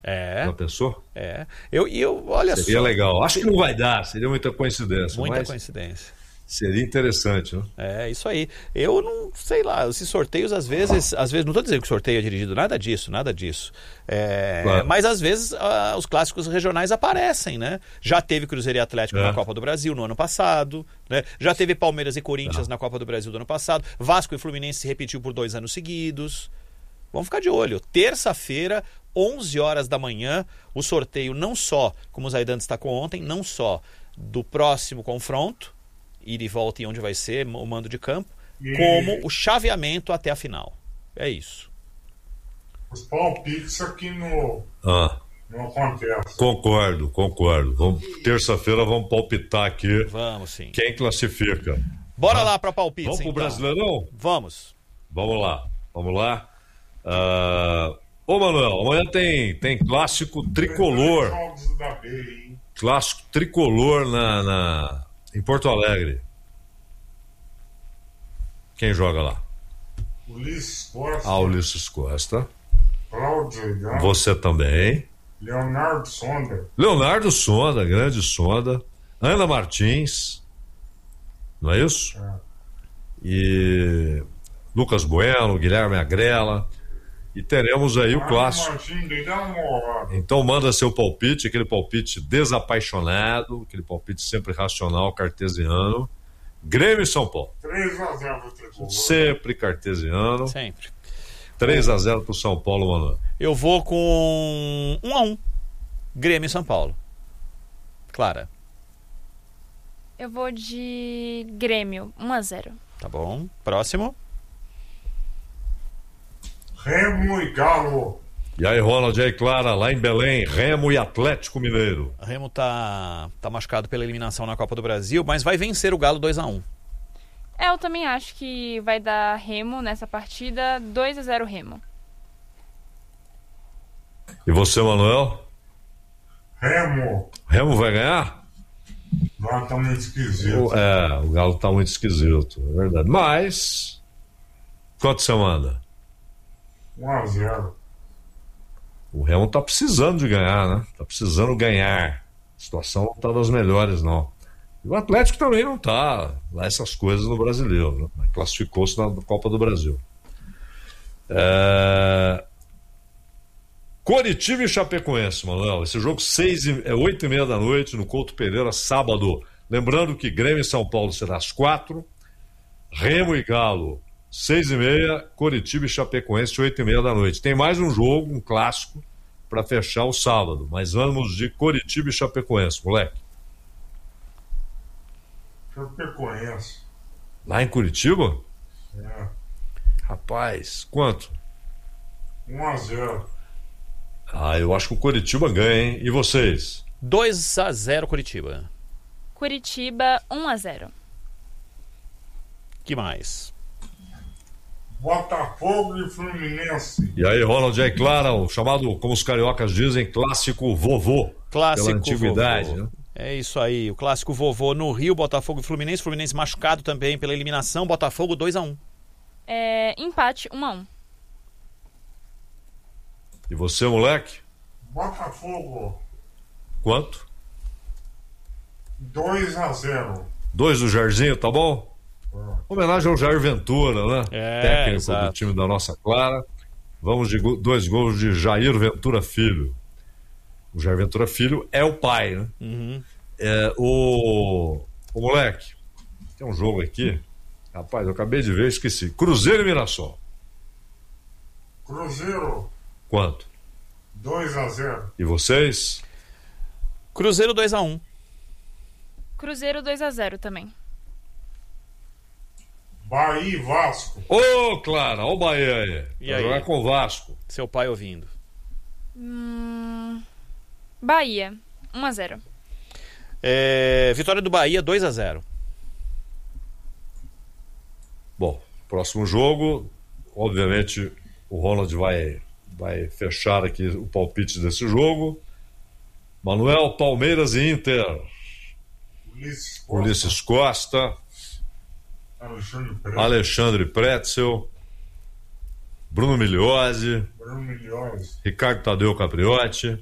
Já pensou? Olha Seria só. legal. Acho que não vai dar, seria muita coincidência. Muita coincidência. Seria interessante, né? É, isso aí. Eu não sei lá, esses sorteios às vezes, não estou dizendo que o sorteio é dirigido, nada disso. Claro. Mas às vezes os clássicos regionais aparecem, né? Já teve Cruzeiro e Atlético na Copa do Brasil no ano passado, né? Já teve Palmeiras e Corinthians na Copa do Brasil do ano passado. Vasco e Fluminense se repetiu por 2 anos seguidos. Vamos ficar de olho. Terça-feira, 11 horas da manhã, o sorteio não só, como o Zaidan destacou ontem, não só do próximo confronto, ida e volta e onde vai ser o mando de campo, como o chaveamento até a final. É isso. Os palpites aqui não acontece. Concordo. Terça-feira vamos palpitar aqui. Vamos sim. Quem classifica. Bora lá para palpite. Vamos pro então. Brasileirão? Vamos. Vamos lá. Ô Manuel, amanhã tem clássico tricolor. Jogos da B, hein? Clássico tricolor em Porto Alegre. Quem joga lá? Ulisses Costa. Ulisses Costa. Cláudio Zaidan. Você também. Leonardo Sonda, grande Sonda. Ana Martins. Não é isso? E Lucas Bueno, Guilherme Agrela. E teremos aí o clássico. Então manda seu palpite, aquele palpite desapaixonado, aquele palpite sempre racional, cartesiano. Grêmio e São Paulo. 3-0 pro Tricolor. Sempre cartesiano. Sempre. 3-0 pro São Paulo, mano. Eu vou com 1-1. Grêmio e São Paulo. Clara. Eu vou de Grêmio, 1-0. Tá bom. Próximo. Remo e Galo. E aí, Ronald, e aí, Clara, lá em Belém, Remo e Atlético Mineiro. Remo tá machucado pela eliminação na Copa do Brasil, mas vai vencer o Galo 2-1. Eu também acho que vai dar Remo nessa partida, 2-0 Remo. E você, Manuel? Remo vai ganhar? O Galo tá muito esquisito. O Galo tá muito esquisito, é verdade. Mas, quanto você manda? 1-0. O Remo tá precisando de ganhar, né? Tá precisando ganhar. A situação não tá das melhores, não. E o Atlético também não tá lá essas coisas no Brasileiro, né? Classificou-se na Copa do Brasil. Coritiba e Chapecoense, Manuel. Esse jogo 8h30 da noite no Couto Pereira, sábado. Lembrando que Grêmio e São Paulo será às 4h. Remo e Galo 6h30, Coritiba e Chapecoense 8h30 da noite. Tem mais um jogo, um clássico, para fechar o sábado. Mas vamos de Coritiba e Chapecoense, moleque. Chapecoense. Lá em Curitiba? É. Rapaz, quanto? 1-0. Eu acho que o Coritiba ganha, hein? E vocês? 2-0 Coritiba. Curitiba, 1-0. Que mais? Botafogo e Fluminense. E aí, Ronald J. Clara, o chamado, como os cariocas dizem, clássico vovô. Clássico pela antiguidade, vovô. Né? É isso aí, o clássico vovô no Rio, Botafogo e Fluminense. Fluminense machucado também pela eliminação, Botafogo 2-1. Empate, 1-1. E você, moleque? Botafogo. Quanto? 2-0. 2 do Jairzinho, tá bom? Homenagem ao Jair Ventura, né? Técnico exato. do time da nossa Clara. Vamos de 2 gols de Jair Ventura Filho. O Jair Ventura Filho é o pai, né? Uhum. O moleque, tem um jogo aqui. Rapaz, eu acabei de ver, esqueci. Cruzeiro e Mirassol. Cruzeiro. Quanto? 2-0. E vocês? Cruzeiro 2-1. Cruzeiro 2-0 também. Bahia e Vasco. Ô, Clara, ó o Bahia aí. E Vai aí? jogar com o Vasco. Seu pai ouvindo. Bahia, 1-0. Vitória do Bahia 2-0. Bom, próximo jogo, obviamente o Ronald vai fechar aqui o palpite desse jogo. Manuel, Palmeiras e Inter. Ulisses Costa. Alexandre Pretzel. Bruno Migliozzi, Bruno Milhões. Ricardo Tadeu Capriotti,